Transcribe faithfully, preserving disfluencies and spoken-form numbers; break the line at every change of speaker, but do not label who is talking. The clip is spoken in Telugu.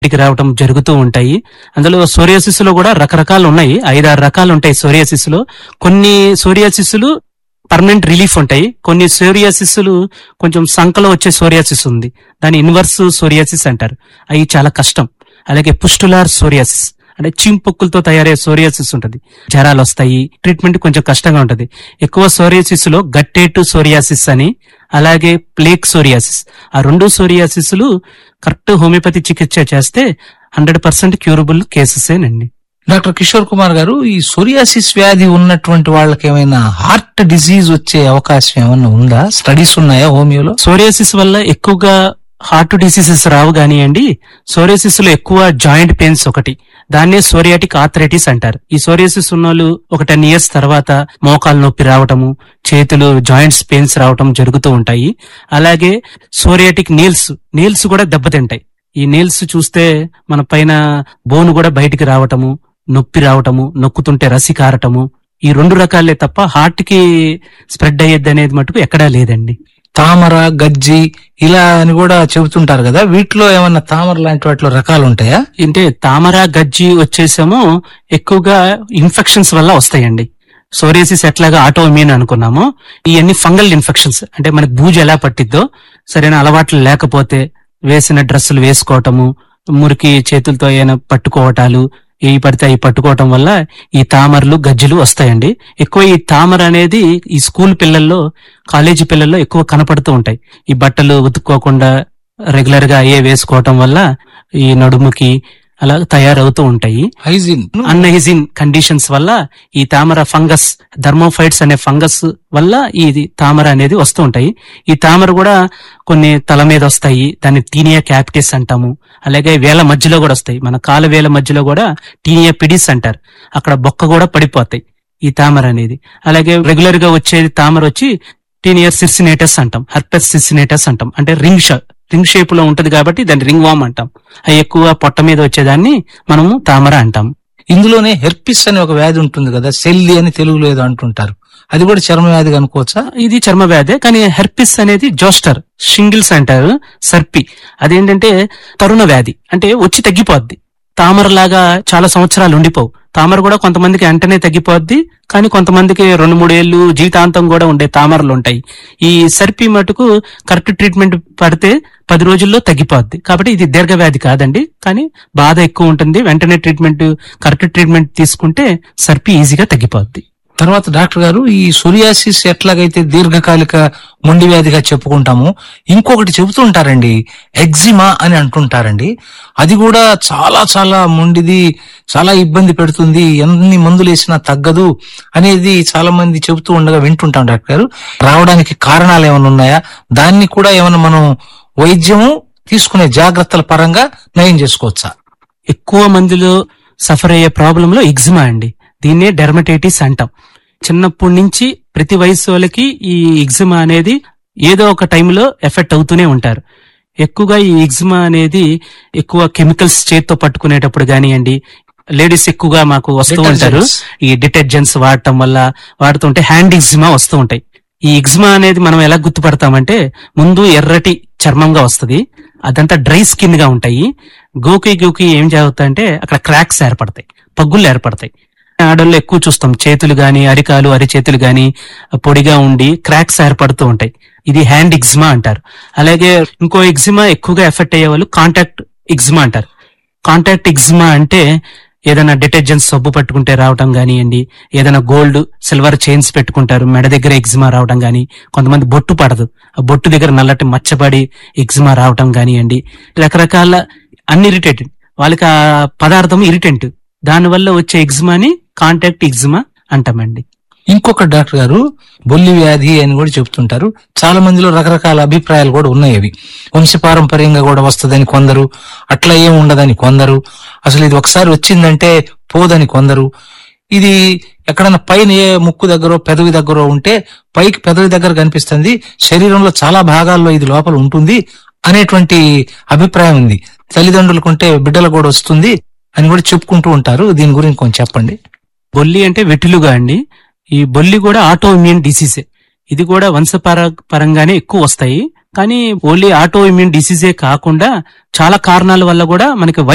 బయటికి రావటం జరుగుతూ ఉంటాయి. అందులో సోరియాసిస్ లో కూడా రకరకాలు ఉన్నాయి, ఐదారు రకాలు ఉంటాయి సోరియాసిస్ లో. కొన్ని సోరియాసిస్లు పర్మనెంట్ రిలీఫ్ ఉంటాయి, కొన్ని సోరియాసిస్లు కొంచెం సంకలో వచ్చే సోరియాసిస్ ఉంది, దాని ఇన్వర్స్ సోరియాసిస్ అంటారు, అవి చాలా కష్టం. అలాగే పుస్టులార్ సోరియాసిస్ అంటే చింపుక్కులతో తయారయ్యే సోరియాసిస్ ఉంటది, జ్వరాలు వస్తాయి, ట్రీట్మెంట్ కొంచెం కష్టంగా ఉంటది. ఎక్కువ సోరియాసిస్ లో గట్టేటు సోరియాసిస్ అని, అలాగే ప్లేక్ సోరియాసిస్, ఆ రెండు సోరియాసిస్ లు కరెక్ట్ హోమియోపతి చికిత్స చేస్తే hundred percent curable కేసెసేనండి.
Doctor Kishore Kumar గారు, ఈ సోరియాసిస్ వ్యాధి ఉన్నటువంటి వాళ్ళకి ఏమైనా హార్ట్ డిసీజ్ వచ్చే అవకాశం ఏమైనా ఉందా? స్టడీస్ ఉన్నాయా హోమియోలో?
సోరియాసిస్ వల్ల ఎక్కువగా హార్ట్ డిసీజెస్ రావు గానియండి, సోరియాసిస్ లో ఎక్కువ జాయింట్ పెయిన్స్ ఒకటి, దాన్నే సోరియాటిక్ ఆర్థరైటిస్ అంటారు. ఈ సోరియాసిస్ ఉన్న వాళ్ళు ఒక టెన్ ఇయర్స్ తర్వాత మోకాలు నొప్పి రావటము, చేతులు జాయింట్స్ పెయిన్స్ రావటం జరుగుతూ ఉంటాయి. అలాగే సోరియాటిక్ నీల్స్ నీల్స్ కూడా దెబ్బతింటాయి. ఈ నీల్స్ చూస్తే మన పైన బోన్ కూడా బయటికి రావటము, నొప్పి రావటము, నొక్కుతుంటే రసి కారటము, ఈ రెండు రకాలే తప్ప హార్ట్ కి స్ప్రెడ్ అయ్యేది అనేది మటుకు ఎక్కడా లేదండి.
తామర, గజ్జి ఇలా అని కూడా చెబుతుంటారు కదా, వీటిలో ఏమన్నా తామర లాంటి వాటిలో రకాలు ఉంటాయా?
అంటే తామర, గజ్జి వచ్చేసేమో ఎక్కువగా ఇన్ఫెక్షన్స్ వల్ల వస్తాయండి. సోరియాసిస్ ఎట్లాగా ఆటో ఇమ్యూన్ అనుకున్నామో, ఇవన్నీ ఫంగల్ ఇన్ఫెక్షన్స్. అంటే మనకి బూజు ఎలా పట్టిద్దో, సరైన అలవాట్లు లేకపోతే వేసిన డ్రెస్సులు వేసుకోవటము, మురికి చేతులతో ఏమైనా పట్టుకోవటాలు, ఏ పడితే అవి పట్టుకోవటం వల్ల ఈ తామరలు, గజ్జలు వస్తాయండి. ఎక్కువ ఈ తామర అనేది ఈ స్కూల్ పిల్లల్లో, కాలేజీ పిల్లల్లో ఎక్కువ కనపడుతూ ఉంటాయి. ఈ బట్టలు ఉతుక్కోకుండా రెగ్యులర్ గా అయ్యే వేసుకోవటం వల్ల ఈ నడుముకి అలా తయారవుతూ ఉంటాయి.
హైజీన్
అన్హైజీన్ కండిషన్స్ వల్ల ఈ తామర ఫంగస్, థర్మోఫైట్స్ అనే ఫంగస్ వల్ల ఈ తామర అనేది వస్తూ ఉంటాయి. ఈ తామర కూడా కొన్ని తల మీద వస్తాయి, దాన్ని టీనియా క్యాపిటిస్ అంటాము. అలాగే వేల మధ్యలో కూడా వస్తాయి, మన కాలు వేల మధ్యలో కూడా టీనియా పిడిస్ అంటారు, అక్కడ బొక్క కూడా పడిపోతాయి ఈ తామర అనేది. అలాగే రెగ్యులర్ గా వచ్చేది తామర వచ్చి టీనియర్ సిర్సినేటస్ అంటాం, హెర్పెస్ సిర్సినేటస్ అంటాం. అంటే రింగ్ షేప్ రింగ్ షేప్ లో ఉంటది కాబట్టి దాన్ని రింగ్ వామ్ అంటాం. అవి ఎక్కువ పొట్ట మీద వచ్చేదాన్ని మనము తామర అంటాం.
ఇందులోనే హెర్పిస్ అనే ఒక వ్యాధి ఉంటుంది కదా, సెల్లి అని తెలుగులో ఏదో అంటుంటారు, అది కూడా చర్మ వ్యాధి అనుకోవచ్చా?
ఇది చర్మ వ్యాధే, కానీ హెర్పిస్ అనేది జోస్టర్, షింగిల్స్ అంటారు, సర్పి. అదేంటంటే తరుణ వ్యాధి, అంటే వచ్చి తగ్గిపోద్ది. తామరలాగా చాలా సంవత్సరాలు ఉండిపోవు. తామర కూడా కొంతమందికి వెంటనే తగ్గిపోద్ది, కానీ కొంతమందికి రెండు మూడేళ్లు జీవితాంతం కూడా ఉండే తామరలు ఉంటాయి. ఈ సర్పి మటుకు కరెక్ట్ ట్రీట్మెంట్ పడితే పది రోజుల్లో తగ్గిపోద్ది. కాబట్టి ఇది దీర్ఘవ్యాధి కాదండి, కానీ బాధ ఎక్కువ ఉంటుంది. వెంటనే ట్రీట్మెంట్, కరెక్ట్ ట్రీట్మెంట్ తీసుకుంటే సర్పి ఈజీగా తగ్గిపోద్ది.
తర్వాత డాక్టర్ గారు, ఈ సోరియాసిస్ ఎట్లాగైతే దీర్ఘకాలిక మొండి వ్యాధిగా చెప్పుకుంటాము, ఇంకొకటి చెబుతుంటారండి, ఎగ్జిమా అని అంటుంటారండి. అది కూడా చాలా చాలా మొండిది, చాలా ఇబ్బంది పెడుతుంది, ఎన్ని మందులు వేసినా తగ్గదు అనేది చాలా మంది చెబుతూ ఉండగా వింటుంటాం. డాక్టర్ గారు, రావడానికి కారణాలు ఏమైనా ఉన్నాయా? దాన్ని కూడా ఏమైనా మనం వైద్యము తీసుకునే జాగ్రత్తల పరంగా నయం చేసుకోవచ్చా?
ఎక్కువ మందిలో సఫర్ అయ్యే ప్రాబ్లంలో ఎగ్జిమా అండి, దీన్నే డెర్మటైటిస్ అంటాం. చిన్నప్పటి నుంచి ప్రతి వయసు వాళ్ళకి ఈ ఎగ్జిమా అనేది ఏదో ఒక టైంలో ఎఫెక్ట్ అవుతూనే ఉంటారు. ఎక్కువగా ఈ ఎగ్జిమా అనేది ఎక్కువ కెమికల్స్ చేతితో పట్టుకునేటప్పుడు కానివ్వండి, లేడీస్ ఎక్కువగా మాకు వస్తూ ఉంటారు, ఈ డిటర్జెంట్స్ వాడటం వల్ల వాడుతుంటే హ్యాండ్ ఎగ్జిమా వస్తూ ఉంటాయి. ఈ ఎగ్జిమా అనేది మనం ఎలా గుర్తుపడతామంటే, ముందు ఎర్రటి చర్మంగా వస్తుంది, అదంతా డ్రై స్కిన్ గా ఉంటాయి. గోకి గోకి ఏం జరుగుతాయంటే అక్కడ క్రాక్స్ ఏర్పడతాయి, పగ్గులు ఏర్పడతాయి. ఆడల్లో ఎక్కువ చూస్తాం, చేతులు గాని, అరికాలు, అరిచేతులు గాని పొడిగా ఉండి క్రాక్స్ ఏర్పడుతూ ఉంటాయి. ఇది హ్యాండ్ ఎగ్జిమా అంటారు. అలాగే ఇంకో ఎగ్జిమా ఎక్కువగా ఎఫెక్ట్ అయ్యే వాళ్ళు కాంటాక్ట్ ఎగ్జిమా అంటారు. కాంటాక్ట్ ఎగ్జిమా అంటే ఏదైనా డిటర్జెంట్ సబ్బు పట్టుకుంటే రావటం కానివ్వండి, ఏదైనా గోల్డ్ సిల్వర్ చైన్స్ పెట్టుకుంటారు, మెడ దగ్గర ఎగ్జిమా రావడం గాని, కొంతమంది బొట్టు పడదు, ఆ బొట్టు దగ్గర నల్లటి మచ్చపడి ఎగ్జిమా రావటం కానివ్వండి, రకరకాల అన్ ఇరిటేటెడ్, వాళ్ళకి ఆ పదార్థం ఇరిటెంట్, దానివల్ల వచ్చే ఎగ్జిమాని కాంటాక్ట్ ఎగ్జిమా అంటామండి.
ఇంకొక డాక్టర్ గారు, బొల్లి వ్యాధి అని కూడా చెప్తుంటారు. చాలా మందిలో రకరకాల అభిప్రాయాలు కూడా ఉన్నాయి. అవి వంశపారంపర్యంగా కూడా వస్తుందని కొందరు, అట్లా ఏం ఉండదని కొందరు, అసలు ఇది ఒకసారి వచ్చిందంటే పోదని కొందరు. ఇది ఎక్కడన్నా పైన ఏ ముక్కు దగ్గర, పెదవి దగ్గర ఉంటే పైకి పెదవి దగ్గర కనిపిస్తుంది, శరీరంలో చాలా భాగాల్లో ఇది లోపల ఉంటుంది అనేటువంటి అభిప్రాయం ఉంది. తల్లిదండ్రులకుంటే బిడ్డలు కూడా వస్తుంది అని కూడా చెప్పుకుంటూ ఉంటారు. దీని గురించి కొంచెం చెప్పండి.
బొల్లి అంటే వెటులుగా అండి. ఈ బొల్లి కూడా ఆటో ఇమ్యూన్ డిసీజే. ఇది కూడా వంశపార పరంగానే ఎక్కువ వస్తాయి. కానీ ఓన్లీ ఆటో ఇమ్యూన్ డిసీజే కాకుండా చాలా కారణాల వల్ల కూడా మనకి